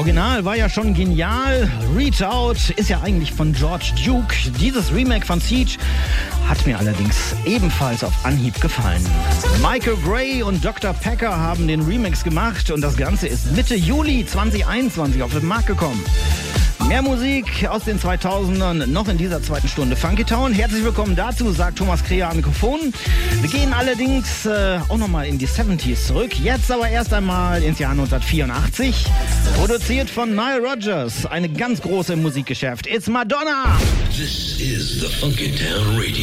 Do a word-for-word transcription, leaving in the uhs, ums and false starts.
Original war ja schon genial. Reach Out ist ja eigentlich von George Duke. Dieses Remake von Siege hat mir allerdings ebenfalls auf Anhieb gefallen. Michael Gray und Doktor Packer haben den Remix gemacht und das Ganze ist Mitte Juli zwanzig einundzwanzig auf den Markt gekommen. Mehr Musik aus den zweitausendern noch in dieser zweiten Stunde Funky Town. Herzlich willkommen dazu, sagt Thomas Kreher am Mikrofon. Wir gehen allerdings äh, auch nochmal in die siebziger zurück. Jetzt aber erst einmal ins Jahr neunzehnhundertvierundachtzig. Produziert von Nile Rodgers. Eine ganz große Musikgeschäft. It's Madonna! This is the Funky Town Radio.